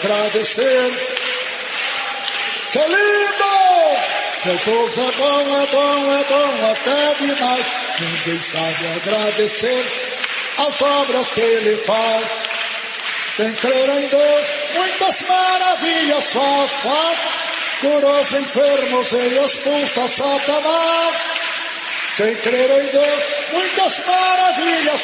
agradecer. Que lindo! Jesus é bom, é bom, é bom até demais. Ninguém sabe agradecer as obras que Ele faz. Quem crer em Deus, muitas maravilhas faz. Curou os enfermos e expulsa Satanás. Quem crer em Deus, muitas maravilhas